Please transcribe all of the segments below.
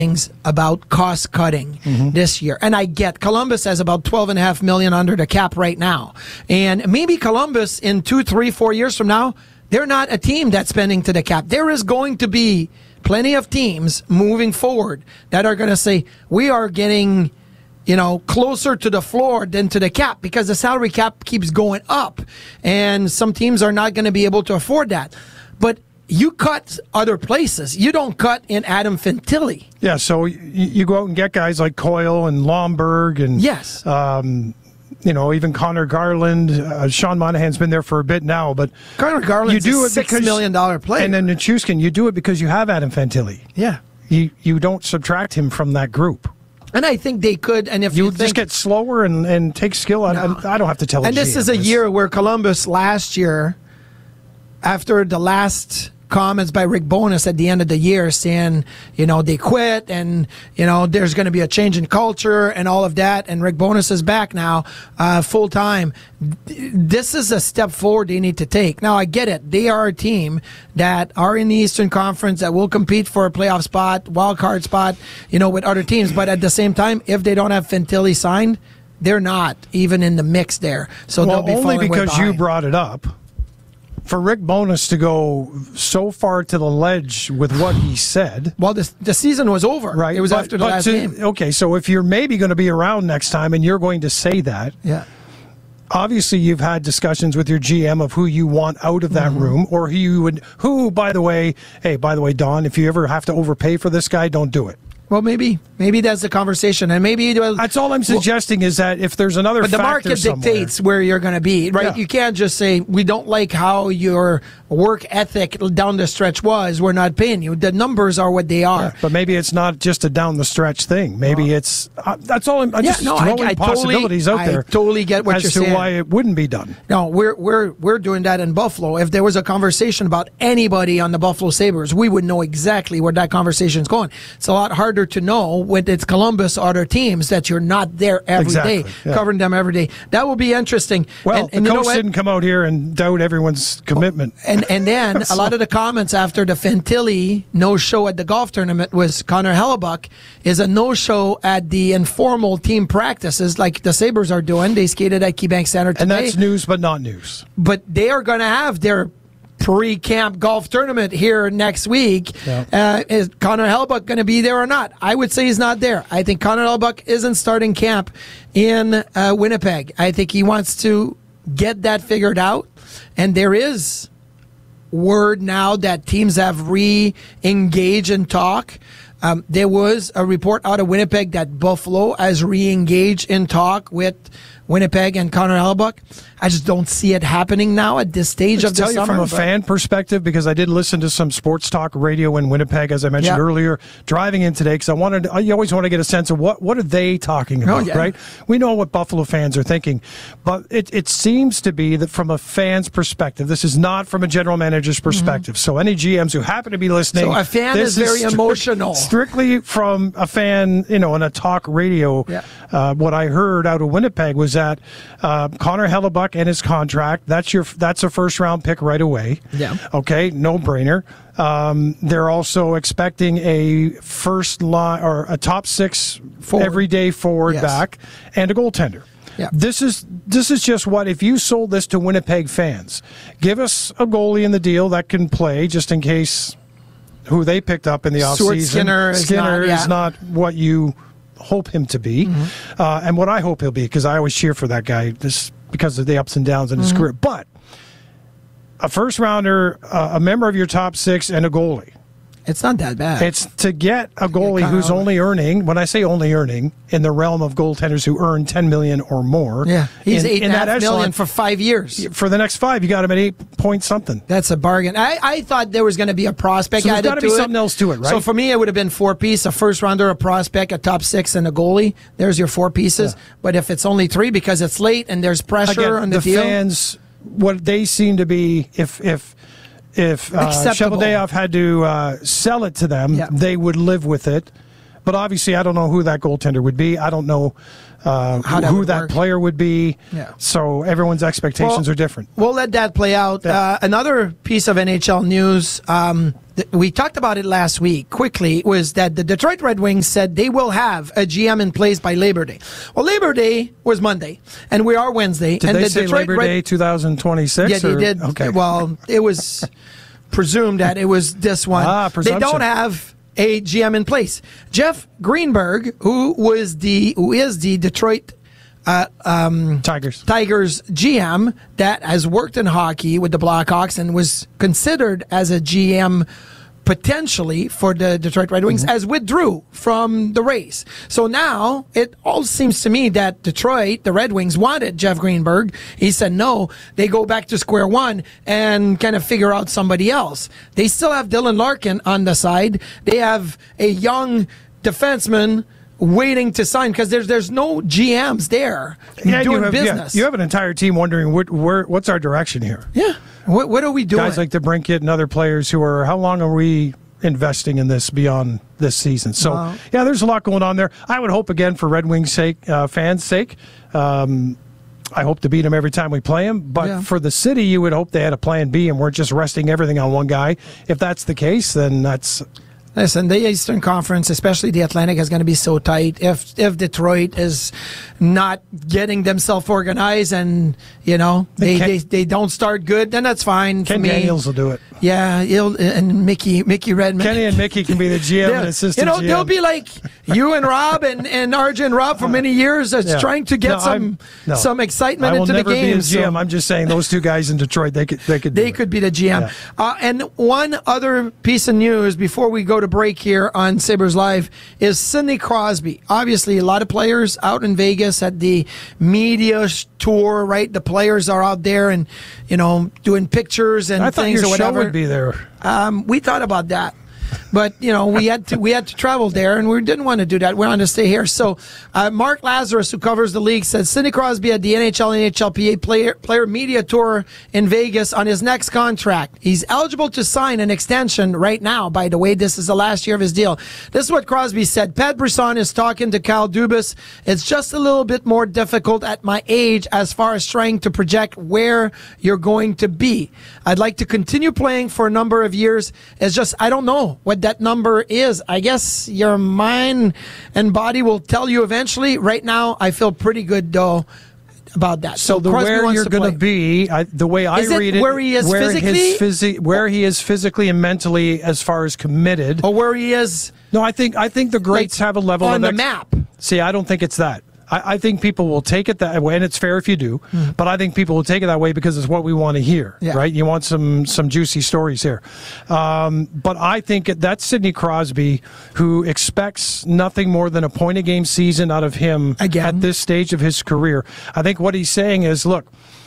about cost cutting this year. And I get Columbus has about $12.5 million under the cap right now. And maybe Columbus in 2, 3, 4 years from now, they're not a team that's spending to the cap. There is going to be plenty of teams moving forward that are going to say, we are getting, closer to the floor than to the cap because the salary cap keeps going up. And some teams are not going to be able to afford that. But you cut other places. You don't cut in Adam Fantilli. Yeah, so you go out and get guys like Coyle and Lomberg and yes, even Connor Garland. Sean Monahan's been there for a bit now, but Connor Garland's a $6 million player. And then Nichushkin, you do it because you have Adam Fantilli. Yeah, you don't subtract him from that group. And I think they could. And if you just get slower and take skill, I don't have to tell. And this is a year where Columbus last year, after the last comments by Rick Bowness at the end of the year saying, they quit and, there's going to be a change in culture and all of that. And Rick Bowness is back now full time. This is a step forward they need to take. Now, I get it. They are a team that are in the Eastern Conference that will compete for a playoff spot, wild card spot, with other teams. But at the same time, if they don't have Fantilli signed, they're not even in the mix there. So they'll be only because behind. You brought it up. For Rick Bowness to go so far to the ledge with what he said. Well, the season was over. Right. It was after the last game. Okay, so if you're maybe going to be around next time and you're going to say that, yeah. Obviously you've had discussions with your GM of who you want out of that room or who, by the way, Don, if you ever have to overpay for this guy, don't do it. Well, maybe that's the conversation, and maybe that's all I'm suggesting is that if there's another, but the market dictates where you're going to be, right? Yeah. You can't just say we don't like how your work ethic down the stretch was. We're not paying you. The numbers are what they are. Yeah, but maybe it's not just a down the stretch thing. Maybe it's that's all. I'm just throwing possibilities out there. I totally get what you're saying. As to why it wouldn't be done. No, we're doing that in Buffalo. If there was a conversation about anybody on the Buffalo Sabres, we would know exactly where that conversation's going. It's a lot harder to know when it's Columbus or other teams that you're not there every day, covering them every day. That will be interesting. Well, and the coach didn't come out here and doubt everyone's commitment. And then a lot of the comments after the Fantilli no-show at the golf tournament was Connor Hellebuck is a no-show at the informal team practices like the Sabres are doing. They skated at KeyBank Center today. And that's news but not news. But they are going to have their pre-camp golf tournament here next week. Yeah. Is Connor Hellebuck going to be there or not? I would say he's not there. I think Connor Hellebuck isn't starting camp in Winnipeg. I think he wants to get that figured out. And there is word now that teams have re-engaged in talk. There was a report out of Winnipeg that Buffalo has re-engaged in talk with Winnipeg and Connor Hellebuck. I just don't see it happening now at this stage of the summer. From a fan perspective, because I did listen to some sports talk radio in Winnipeg, as I mentioned earlier, driving in today, because you always want to get a sense of what are they talking about, right? We know what Buffalo fans are thinking, but it seems to be that from a fan's perspective, this is not from a general manager's perspective. So any GMs who happen to be listening, so a fan is very emotional. Strictly from a fan, in a talk radio, what I heard out of Winnipeg was that Connor Hellebuck and his contract, that's a first round pick right away. Yeah. Okay, no brainer. They're also expecting a first line or a top 6 everyday forward back and a goaltender. Yeah. This is just what, if you sold this to Winnipeg fans, give us a goalie in the deal that can play just in case who they picked up in the offseason. Skinner is not what you hope him to be, and what I hope he'll be, because I always cheer for that guy because of the ups and downs in his career. But a first rounder, a member of your top 6, and a goalie. It's not that bad. It's to get a goalie who's only earning, when I say only earning, in the realm of goaltenders who earn $10 million or more. Yeah, he's $8.5 million for 5 years. For the next 5, you got him at 8 point something. That's a bargain. I thought there was going to be a prospect. So there's got to be something else to it, right? So for me, it would have been 4 pieces: a first rounder, a prospect, a top 6, and a goalie. There's your 4 pieces. Yeah. But if it's only 3 because it's late and there's pressure on the deal, fans, what they seem to be, if Cheveldayoff had to sell it to them, they would live with it. But obviously, I don't know who that goaltender would be. I don't know who that player would be. Yeah. So everyone's expectations are different. We'll let that play out. Yeah. Another piece of NHL news, we talked about it last week quickly, was that the Detroit Red Wings said they will have a GM in place by Labor Day. Well, Labor Day was Monday, and we are Wednesday. Did they say Labor Day 2026? Yeah, they did. Okay. Well, it was presumed that it was this one. They don't have a GM in place. Jeff Greenberg, who is the Detroit Tigers GM that has worked in hockey with the Blackhawks and was considered as a GM potentially for the Detroit Red Wings, has withdrew from the race. So now it all seems to me that Detroit, the Red Wings, wanted Jeff Greenberg. He said no. They go back to square one and kind of figure out somebody else. They still have Dylan Larkin on the side. They have a young defenseman waiting to sign because there's no GMs there doing business. You have an entire team wondering what's our direction here. Yeah. What are we doing? Guys like DeBrincat and other players who are, how long are we investing in this beyond this season? So, there's a lot going on there. I would hope, again, for Red Wings' fans' sake, I hope to beat them every time we play them. But for the city, you would hope they had a plan B and weren't just resting everything on one guy. If that's the case, then that's... Listen, the Eastern Conference, especially the Atlantic, is going to be so tight. If Detroit is not getting themselves organized and, they don't start good, then that's fine for me. Ken Daniels will do it. Yeah, and Mickey Redmond. Kenny and Mickey can be the GM and assistant GM. They'll be like you and Rob and RJ and Rob for many years trying to get some excitement into the game. I will never be a GM. I'm just saying those two guys in Detroit, they could be the GM. Yeah. And one other piece of news before we go to break here on Sabres Live is Sidney Crosby. Obviously, a lot of players out in Vegas at the media tour, right? The players are out there and, doing pictures and things or whatever. Show would be there. We thought about that. But, we had to travel there, and we didn't want to do that. We wanted to stay here. So, Mark Lazarus, who covers the league, said Sidney Crosby at the NHLPA player media tour in Vegas on his next contract. He's eligible to sign an extension right now. By the way, this is the last year of his deal. This is what Crosby said. Pat Brisson is talking to Kyle Dubas. It's just a little bit more difficult at my age as far as trying to project where you're going to be. I'd like to continue playing for a number of years. It's just, I don't know what that number is. I guess your mind and body will tell you eventually. Right now, I feel pretty good, though, about that. So where you're going to be, the way I read it, where he is physically? Where he is physically and mentally as far as committed. Or where he is... No, I think the greats have a level on the map. See, I don't think it's that. I think people will take it that way, and it's fair if you do, but I think people will take it that way because it's what we want to hear, right? You want some juicy stories here. But I think that's Sidney Crosby, who expects nothing more than a point-a-game season out of him at this stage of his career. I think what he's saying is, look,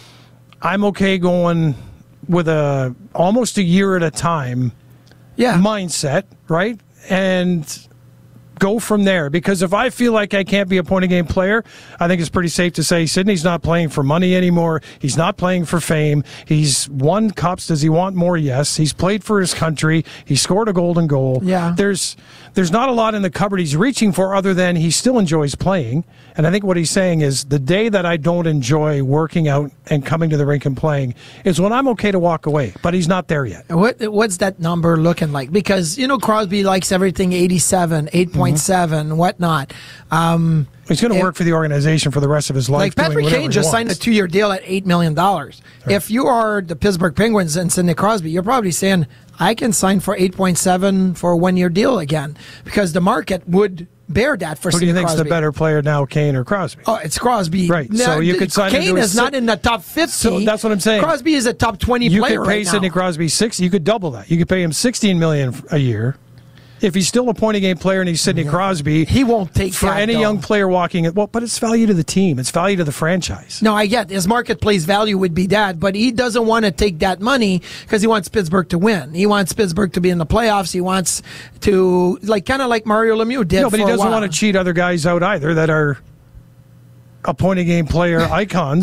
I'm okay going with almost a year at a time mindset, right? And go from there, because if I feel like I can't be a point-a-game player, I think it's pretty safe to say Sidney's not playing for money anymore. He's not playing for fame. He's won cups. Does he want more? Yes. He's played for his country. He scored a golden goal. Yeah. There's not a lot in the cupboard he's reaching for other than he still enjoys playing. And I think what he's saying is the day that I don't enjoy working out and coming to the rink and playing is when I'm okay to walk away. But he's not there yet. What's that number looking like? Because, Crosby likes everything 87, 8.7, whatnot. He's going to work for the organization for the rest of his life. Like Patrick Kane just signed a 2-year deal at $8 million. Right. If you are the Pittsburgh Penguins and Sidney Crosby, you're probably saying, I can sign for 8.7 for a 1-year deal again, because the market would bear that for Sidney Crosby. Who do you think's the better player now, Kane or Crosby? Oh, it's Crosby. Right. So you could sign Kane is not in the top 50. So that's what I'm saying. Crosby is a top 20 player right now. You could pay Sidney Crosby You could double that. You could pay him $16 million a year. If he's still a point-a-game player and he's Sidney Crosby, he won't take for that, any young player walking it. Well, but it's value to the team. It's value to the franchise. No, I get his marketplace value would be that, but he doesn't want to take that money because he wants Pittsburgh to win. He wants Pittsburgh to be in the playoffs. He wants to kind of like Mario Lemieux did. No, but he doesn't want to cheat other guys out either that are a point-a-game player icons.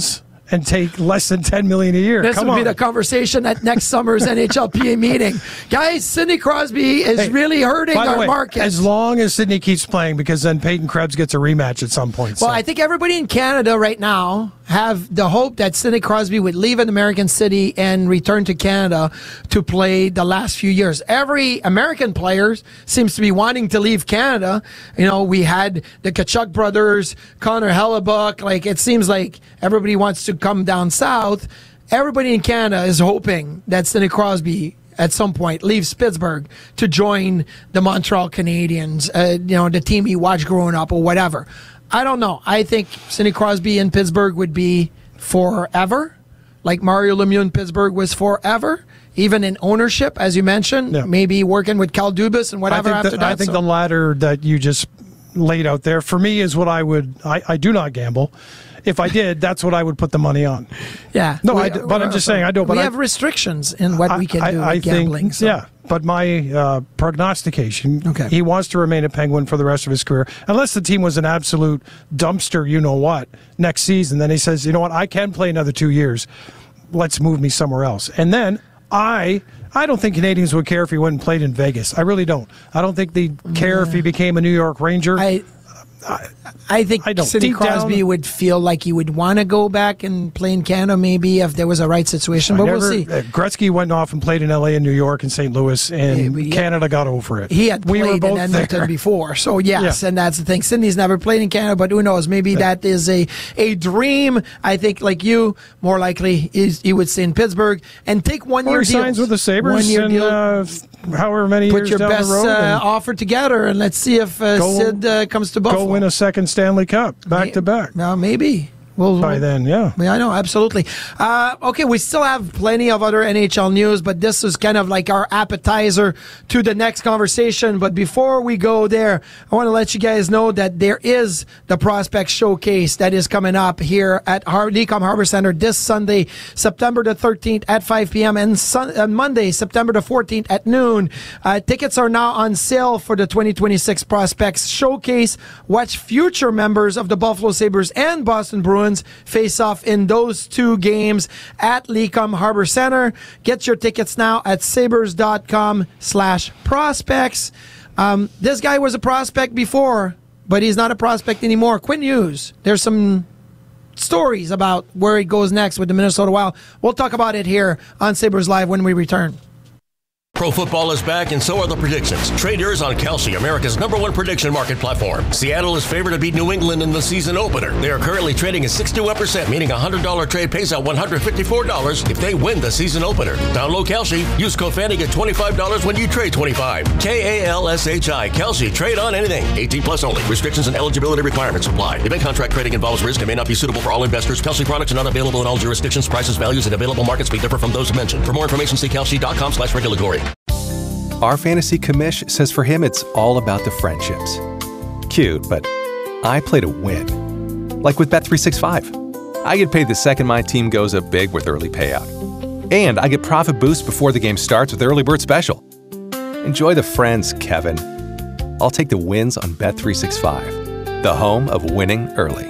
and take less than $10 million a year. This would be the conversation at next summer's NHLPA meeting. Guys, Sidney Crosby is really hurting our market. As long as Sidney keeps playing, because then Peyton Krebs gets a rematch at some point. Well, I think everybody in Canada right now have the hope that Sidney Crosby would leave an American city and return to Canada to play the last few years. Every American player seems to be wanting to leave Canada. You know, we had the Tkachuk brothers, Connor Hellebuyck. Like, it seems like everybody wants to come down south. Everybody in Canada is hoping that Sidney Crosby at some point leaves Pittsburgh to join the Montreal Canadiens, the team he watched growing up or whatever. I don't know. I think Sidney Crosby in Pittsburgh would be forever, like Mario Lemieux in Pittsburgh was forever, even in ownership, as you mentioned, maybe working with Cal Dubas and whatever after that. I think the latter that you just laid out there, for me, is what I do not gamble. If I did, that's what I would put the money on. Yeah. No, but I'm just saying I don't. But we have restrictions in what we can do with gambling. Think, yeah, but my prognostication, he wants to remain a Penguin for the rest of his career. Unless the team was an absolute dumpster, you-know-what, next season. Then he says, you know what, I can play another 2 years. Let's move me somewhere else. And then I don't think Canadians would care if he went and played in Vegas. I really don't. I don't think they'd care if he became a New York Ranger. I think Sidney Crosby would feel like he would want to go back and play in Canada maybe if there was a right situation, but we'll see. Gretzky went off and played in L.A. and New York and St. Louis, and Canada got over it. He had played in Edmonton before, so yes, and that's the thing. Sidney's never played in Canada, but who knows? Maybe that is a dream. I think, like you, more likely he would stay in Pittsburgh and take 1 year deals. He signs with the Sabres and however many years down the road. Put your best offer together, and let's see if Sid comes to Buffalo. Go win a second Stanley Cup back to back. Now maybe. By then, yeah. I know, absolutely. Okay, we still have plenty of other NHL news, but this is kind of like our appetizer to the next conversation. But before we go there, I want to let you guys know that there is the Prospect Showcase that is coming up here at Lecom Harbor Center this Sunday, September the 13th at 5 p.m. and Monday, September the 14th at noon. Tickets are now on sale for the 2026 Prospects Showcase. Watch future members of the Buffalo Sabres and Boston Bruins face off in those two games at Lecom Harbor Center. Get your tickets now at sabres.com/prospects. This guy was a prospect before, but he's not a prospect anymore. Quinn Hughes. There's some stories about where he goes next with the Minnesota Wild. We'll talk about it here on Sabres Live when we return. Pro football is back, and so are the predictions. Trade yours on Kalshi, America's #1 prediction market platform. Seattle is favored to beat New England in the season opener. They are currently trading at 61%, meaning a $100 trade pays out $154 if they win the season opener. Download Kalshi. Use code FANNY, get $25 when you trade $25. KALSHI. Kalshi. Trade on anything. 18 plus only. Restrictions and eligibility requirements apply. Event contract trading involves risk and may not be suitable for all investors. Kalshi products are not available in all jurisdictions. Prices, values, and available markets may differ from those mentioned. For more information, see kalshi.com/regulatory. Our fantasy commish says for him it's all about the friendships. Cute, but I play to win. Like with Bet365. I get paid the second my team goes up big with early payout. And I get profit boost before the game starts with Early Bird Special. Enjoy the friends, Kevin. I'll take the wins on Bet365, the home of winning early.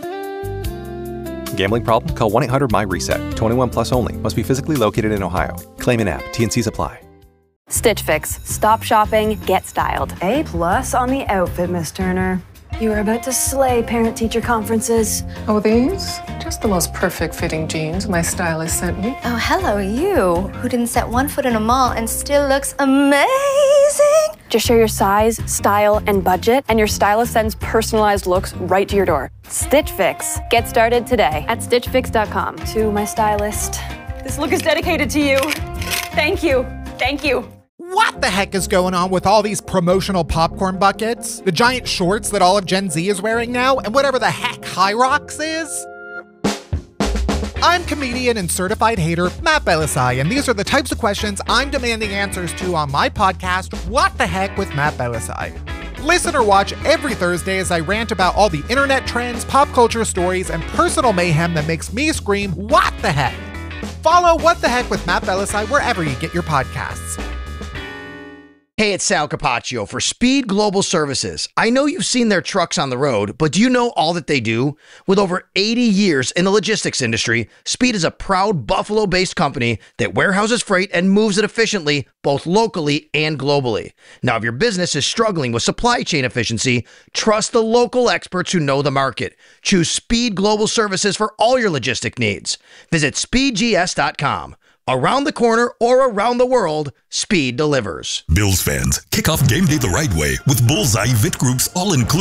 Gambling problem? Call 1-800-MY-RESET. 21 plus only. Must be physically located in Ohio. Claim in app. T&Cs apply. Stitch Fix. Stop shopping, get styled. A+ on the outfit, Miss Turner. You were about to slay parent-teacher conferences. Oh, these? Just the most perfect fitting jeans my stylist sent me. Oh, hello, you, who didn't set one foot in a mall and still looks amazing. Just share your size, style, and budget, and your stylist sends personalized looks right to your door. Stitch Fix. Get started today at StitchFix.com. To my stylist. This look is dedicated to you. Thank you. Thank you. What the heck is going on with all these promotional popcorn buckets, the giant shorts that all of Gen Z is wearing now, and whatever the heck High Rocks is? I'm comedian and certified hater Matt Belisai, and these are the types of questions I'm demanding answers to on my podcast, What the Heck with Matt Belisai. Listen or watch every Thursday as I rant about all the internet trends, pop culture stories, and personal mayhem that makes me scream, what the heck? Follow What the Heck with Matt Belisai wherever you get your podcasts. Hey, it's Sal Capaccio for Speed Global Services. I know you've seen their trucks on the road, but do you know all that they do? With over 80 years in the logistics industry, Speed is a proud Buffalo-based company that warehouses freight and moves it efficiently, both locally and globally. Now, if your business is struggling with supply chain efficiency, trust the local experts who know the market. Choose Speed Global Services for all your logistic needs. Visit speedgs.com. Around the corner or around the world, Speed delivers. Bills fans, kick off game day the right way with Bullseye Vit Group's all-inclusive